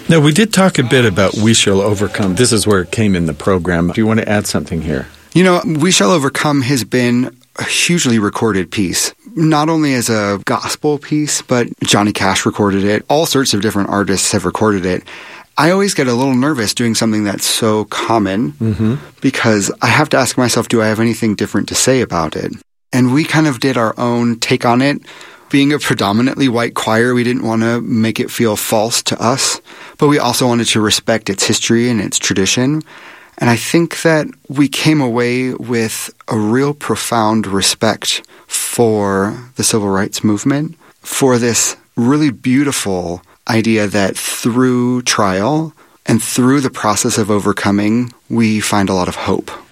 Now, we did talk a bit about We Shall Overcome. This is where it came in the program. Do you want to add something here? You know, We Shall Overcome has been a hugely recorded piece, not only as a gospel piece, but Johnny Cash recorded it. All sorts of different artists have recorded it. I always get a little nervous doing something that's so common because I have to ask myself, do I have anything different to say about it? And we kind of did our own take on it. Being a predominantly white choir, we didn't want to make it feel false to us, but we also wanted to respect its history and its tradition. And I think that we came away with a real profound respect for the civil rights movement, for this really beautiful idea that through trial and through the process of overcoming, we find a lot of hope.